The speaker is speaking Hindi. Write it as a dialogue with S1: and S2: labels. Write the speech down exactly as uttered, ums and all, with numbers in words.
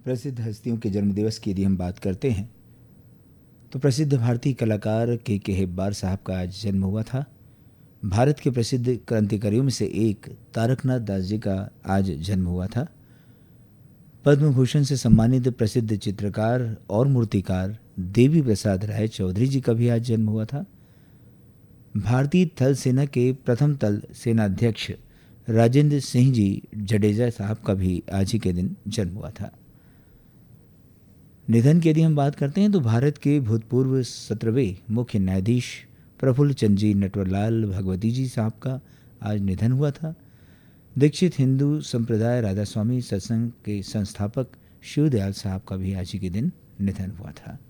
S1: प्रसिद्ध हस्तियों के जन्मदिवस की यदि हम बात करते हैं तो प्रसिद्ध भारतीय कलाकार के के हेब्बार साहब का आज जन्म हुआ था। भारत के प्रसिद्ध क्रांतिकारियों में से एक तारकनाथ दास जी का आज जन्म हुआ था। पद्म भूषण से सम्मानित प्रसिद्ध चित्रकार और मूर्तिकार देवी प्रसाद राय चौधरी जी का भी आज जन्म हुआ था। भारतीय थल सेना के प्रथम थल सेनाध्यक्ष राजेंद्र सिंह जी जडेजा साहब का भी आज ही के दिन जन्म हुआ था। निधन की यदि हम बात करते हैं तो भारत के भूतपूर्व सत्रहवें मुख्य न्यायाधीश प्रफुल्ल चंद्र जी नटवरलाल भगवती जी साहब का आज निधन हुआ था। दीक्षित हिंदू संप्रदाय राधा स्वामी सत्संग के संस्थापक शिवदयाल साहब का भी आज ही के दिन निधन हुआ था।